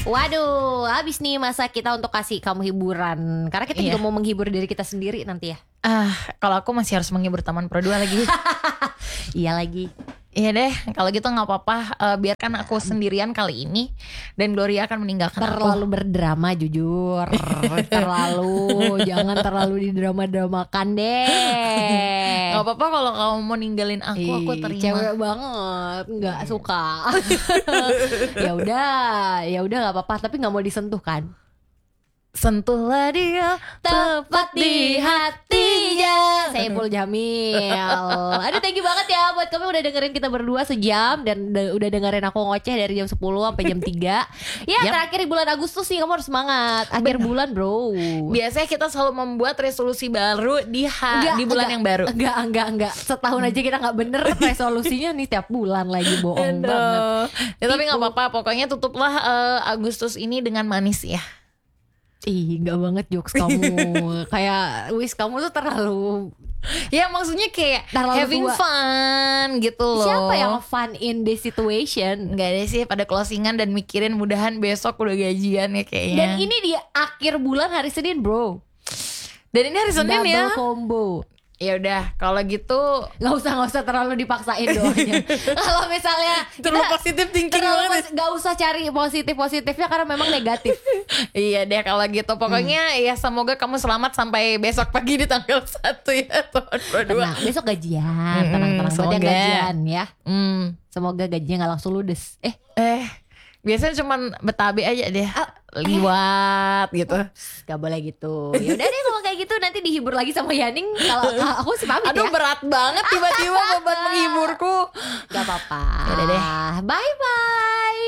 Waduh, habis nih masa kita untuk kasih kamu hiburan. Karena kita juga mau menghibur diri kita sendiri nanti ya. Kalau aku masih harus menghibur Taman Pro 2 lagi. Iya lagi. Iya deh, kalau gitu gak apa-apa, biarkan aku sendirian kali ini. Dan Gloria akan meninggalkan Terlalu berdrama jujur. Terlalu, jangan terlalu didrama-dramakan deh. Gak apa-apa kalau kamu mau ninggalin aku terima. Cewek banget, nggak suka. Ya udah nggak apa-apa, tapi nggak mau disentuh kan? Sentuhlah dia Tepat di hatinya. Saiful Jamil. Aduh, thank you banget ya buat kamu udah dengerin kita berdua sejam. Dan udah dengerin aku ngoceh dari jam 10 sampai jam 3. Ya terakhir di bulan Agustus nih kamu harus semangat. Akhir bulan bro. Biasanya kita selalu membuat resolusi baru di bulan yang baru. Enggak. Setahun aja kita gak bener resolusinya nih tiap bulan lagi. Bohong banget ya, tapi gak apa-apa, pokoknya tutuplah Agustus ini dengan manis ya. Ih, enggak banget jokes kamu. Kayak wis kamu tuh terlalu. Ya maksudnya kayak terlalu having fun gitu loh. Siapa yang fun in this situation? Gak ada sih, pada closingan dan mikirin mudahan besok udah gajian ya kayaknya. Dan ini di akhir bulan hari Senin bro. Dan ini hari Senin double ya. combo. Ya udah, kalau gitu nggak usah terlalu dipaksain doanya. Kalau misalnya terlalu positif thinking banget. Nggak usah cari positifnya karena memang negatif. Iya deh kalau gitu. Pokoknya ya semoga kamu selamat sampai besok pagi di tanggal 1 ya. Tenang, besok gajian. Tenang buat yang gajian ya. Semoga gajinya nggak langsung ludes. Biasanya cuman betabe aja deh. Liwat gitu. Gak boleh gitu. Ya udah deh kalau kayak gitu nanti dihibur lagi sama Yaning. Kalau aku sih pamit. Aduh, ya. berat banget tiba-tiba beban menghiburku. Gak apa-apa. Ya udah deh. Bye bye.